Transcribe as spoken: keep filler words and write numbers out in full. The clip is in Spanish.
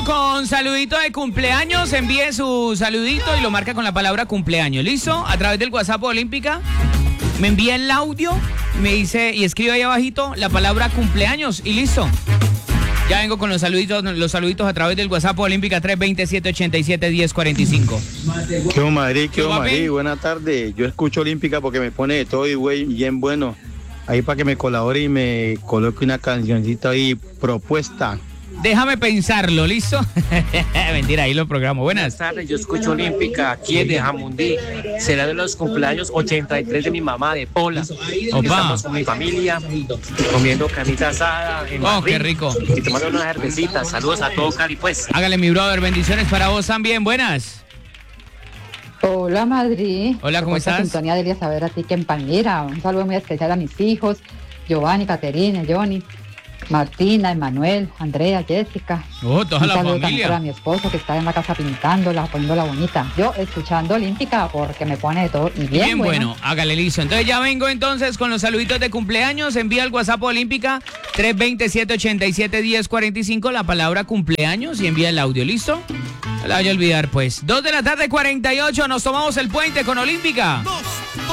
con saludito de cumpleaños. Envíe su saludito y lo marca con la palabra cumpleaños. ¿Listo? A través del WhatsApp Olímpica. Me envía el audio, me dice y escribe ahí abajito la palabra cumpleaños y listo. Ya vengo con los saluditos, los saluditos a través del WhatsApp Olímpica tres dos siete, ocho siete, uno cero cuatro cinco. ¿Qué hubo, Madrid? ¿Qué ¿Qué hubo, va, Madrid? ven? Buenas tardes. Yo escucho Olímpica porque me pone de todo y güey, bien bueno. Ahí para que me colabore y me coloque una cancioncita ahí propuesta. Déjame pensarlo, ¿listo? Mentira, ahí lo programo. Buenas. Buenas tardes, yo escucho Olímpica aquí en Jamundí. Será de los cumpleaños ochenta y tres de mi mamá de Pola. Opa. Estamos con mi familia comiendo carnita asada en Oh, Madrid qué rico. y tomando unas cervecitas. Saludos a todo Cali, pues. Hágale, mi brother, bendiciones para vos también. Buenas. Hola, Madrid. Hola, ¿cómo Esta estás? sintonía debería saber a ti que en Palmira. Un saludo muy especial a mis hijos, Giovanni, Caterina, Johnny, Martina, Emanuel, Andrea, Jessica. Oh, toda Un la saludo también familia. para mi esposo que está en la casa pintándola, poniéndola bonita. Yo escuchando Olímpica porque me pone de todo y bien, Bien bueno, hágale listo. Entonces ya vengo entonces con los saluditos de cumpleaños. Envía al WhatsApp Olímpica tres dos siete, ocho siete, uno cero cuatro cinco la palabra cumpleaños y envía el audio, ¿listo? No la vaya a olvidar pues. dos de la tarde, cuarenta y ocho, nos tomamos el puente con Olímpica.